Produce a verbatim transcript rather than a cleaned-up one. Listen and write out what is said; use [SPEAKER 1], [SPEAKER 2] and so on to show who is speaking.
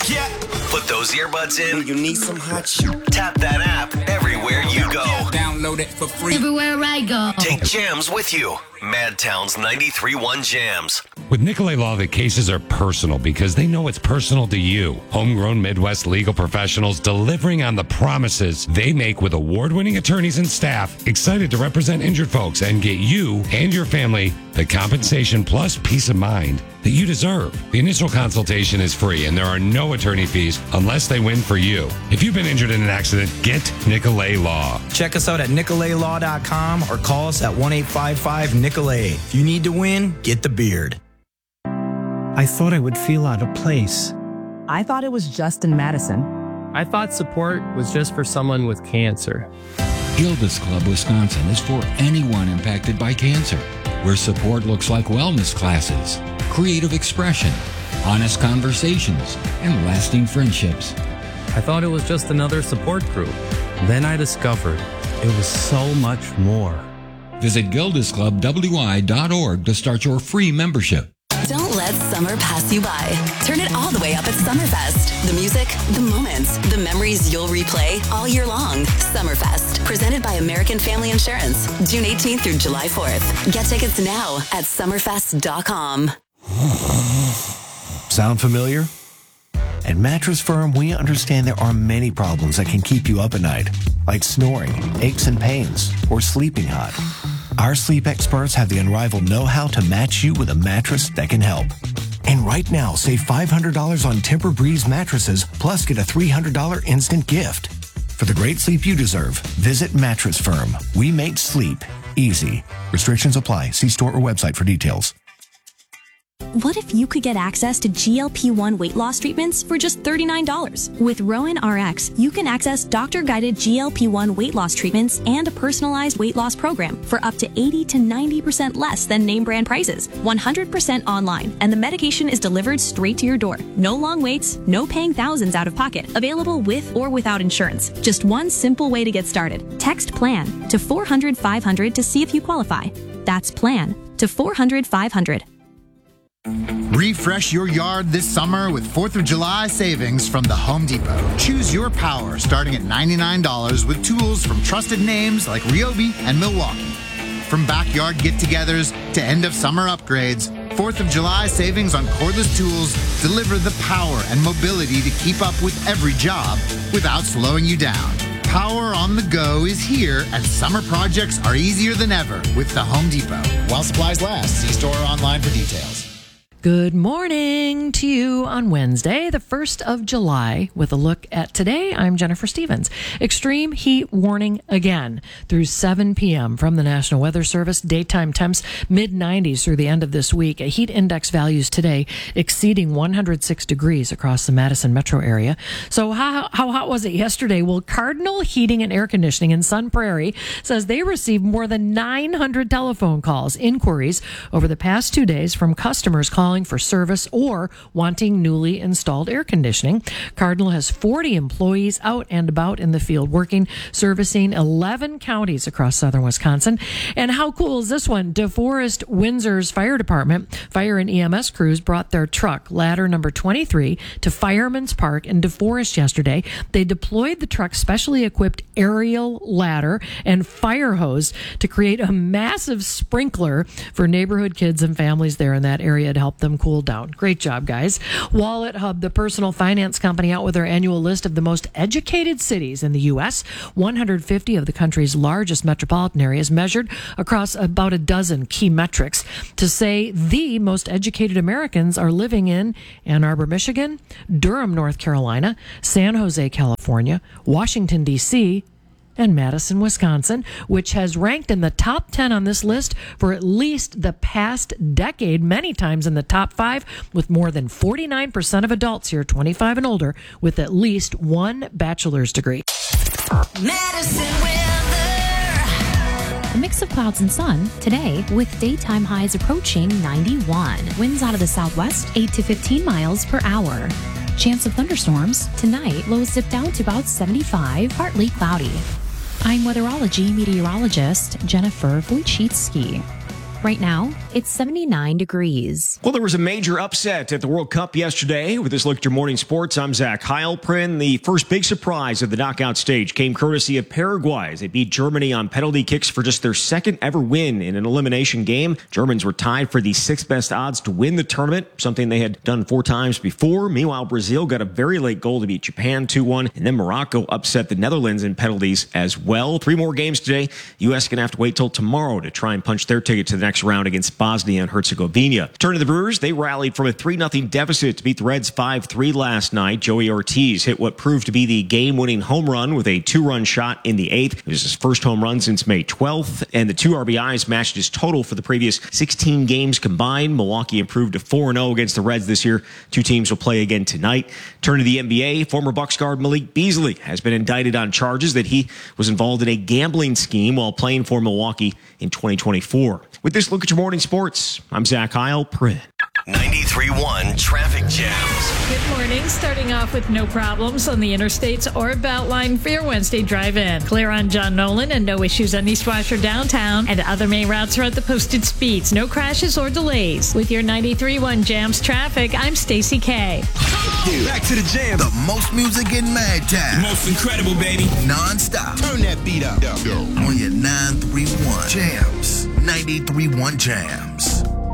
[SPEAKER 1] Yeah.
[SPEAKER 2] Put those earbuds in.
[SPEAKER 1] You need some hot shit.
[SPEAKER 2] Tap that app everywhere you go.
[SPEAKER 1] Download it for free.
[SPEAKER 3] Everywhere I go.
[SPEAKER 2] Take Jams with you. Madtown's ninety-three point one Jams.
[SPEAKER 4] With Nicolay Law, the cases are personal because they know it's personal to you. Homegrown Midwest legal professionals delivering on the promises they make with award-winning attorneys and staff excited to represent injured folks and get you and your family the compensation plus peace of mind that you deserve. The initial consultation is free and there are no attorney fees unless they win for you. If you've been injured in an accident, get Nicolay Law.
[SPEAKER 5] Check us out at nicolay law dot com or call us at one eight five five Nicolay. If you need to win, get the beard.
[SPEAKER 6] I thought I would feel out of place.
[SPEAKER 7] I thought it was just in Madison.
[SPEAKER 8] I thought support was just for someone with cancer.
[SPEAKER 9] Gilda's Club Wisconsin is for anyone impacted by cancer, where support looks like wellness classes, creative expression, honest conversations, and lasting friendships.
[SPEAKER 8] I thought it was just another support group. Then I discovered it was so much more.
[SPEAKER 9] Visit gildas club w i dot org to start your free membership.
[SPEAKER 10] Don't let summer pass you by. Turn it all the way up at Summerfest. The music, the moments, the memories you'll replay all year long. Summerfest, presented by American Family Insurance. June eighteenth through July fourth. Get tickets now at summerfest dot com.
[SPEAKER 11] Sound familiar? At Mattress Firm, we understand there are many problems that can keep you up at night, like snoring, aches and pains, or sleeping hot. Our sleep experts have the unrivaled know-how to match you with a mattress that can help. And right now, save five hundred dollars on Tempur-Breeze mattresses, plus get a three hundred dollars instant gift. For the great sleep you deserve, visit Mattress Firm. We make sleep easy. Restrictions apply. See store or website for details.
[SPEAKER 12] What if you could get access to G L P one weight loss treatments for just thirty-nine dollars? With Rowan R X, you can access doctor-guided G L P one weight loss treatments and a personalized weight loss program for up to eighty to ninety percent less than name brand prices. one hundred percent online, and the medication is delivered straight to your door. No long waits, no paying thousands out of pocket. Available with or without insurance. Just one simple way to get started. Text PLAN to four hundred five hundred to see if you qualify. That's PLAN to four hundred five hundred.
[SPEAKER 13] Refresh your yard this summer with fourth of July savings from the Home Depot. Choose your power starting at ninety-nine dollars with tools from trusted names like Ryobi and Milwaukee. From backyard get-togethers to end-of-summer upgrades, fourth of July savings on cordless tools deliver the power and mobility to keep up with every job without slowing you down. Power on the go is here, and summer projects are easier than ever with the Home Depot. While supplies last, see store or online for details.
[SPEAKER 14] Good morning to you on Wednesday, the first of July. With a look at today, I'm Jennifer Stevens. Extreme heat warning again through seven p.m. from the National Weather Service. Daytime temps mid nineties through the end of this week. Heat index values today exceeding one hundred six degrees across the Madison metro area. So how, how hot was it yesterday? Well, Cardinal Heating and Air Conditioning in Sun Prairie says they received more than nine hundred telephone calls, inquiries over the past two days from customers calling for service or wanting newly installed air conditioning. Cardinal has forty employees out and about in the field working, servicing eleven counties across southern Wisconsin. And how cool is this one? DeForest Windsor's fire department, fire and E M S crews brought their truck, ladder number twenty-three, to Fireman's Park in DeForest yesterday. They deployed the truck's specially equipped aerial ladder and fire hose to create a massive sprinkler for neighborhood kids and families there in that area to help them cool down. Great job, guys. Wallet Hub, the personal finance company, out with their annual list of the most educated cities in the U S. one hundred fifty of the country's largest metropolitan areas measured across about a dozen key metrics to say the most educated Americans are living in Ann Arbor, Michigan, Durham, North Carolina, San Jose, California, Washington, D C, and Madison, Wisconsin, which has ranked in the top ten on this list for at least the past decade, many times in the top five, with more than forty-nine percent of adults here twenty-five and older with at least one bachelor's degree.
[SPEAKER 3] Madison weather.
[SPEAKER 15] A mix of clouds and sun today with daytime highs approaching ninety-one. Winds out of the southwest, eight to fifteen miles per hour. Chance of thunderstorms tonight, lows dip down to about seventy-five, partly cloudy. I'm weatherology meteorologist Jennifer Wojcicki. Right now, it's seventy-nine degrees.
[SPEAKER 16] Well, there was a major upset at the World Cup yesterday. With this look at your morning sports, I'm Zach Heilprin. The first big surprise of the knockout stage came courtesy of Paraguay as they beat Germany on penalty kicks for just their second ever win in an elimination game. Germans were tied for the sixth best odds to win the tournament, something they had done four times before. Meanwhile, Brazil got a very late goal to beat Japan two one, and then Morocco upset the Netherlands in penalties as well. Three more games today. U S going to have to wait till tomorrow to try and punch their ticket to the next round against Bosnia and Herzegovina. Turn to the Brewers. They rallied from a three nothing deficit to beat the Reds five three last night. Joey Ortiz hit what proved to be the game-winning home run with a two-run shot in the eighth. It was his first home run since May twelfth, and the two R B Is matched his total for the previous sixteen games combined. Milwaukee improved to four and oh against the Reds this year. Two teams will play again tonight. Turn to the N B A. Former Bucks guard Malik Beasley has been indicted on charges that he was involved in a gambling scheme while playing for Milwaukee in twenty twenty-four. With this look at your morning sports, I'm Zach Heilprin.
[SPEAKER 2] ninety-three point one Traffic Jams.
[SPEAKER 14] Good morning. Starting off with no problems on the interstates or Beltline for your Wednesday drive-in. Clear on John Nolan and no issues on East Washer downtown and other main routes are at the posted speeds. No crashes or delays. With your ninety-three point one Jams traffic, I'm Stacey K.
[SPEAKER 17] Yeah. Back to the jam. The most music in Mad Town.
[SPEAKER 1] The most incredible, baby.
[SPEAKER 17] Non-stop.
[SPEAKER 1] Turn that beat up.
[SPEAKER 17] On your nine three one Jams. ninety-three point one Jams.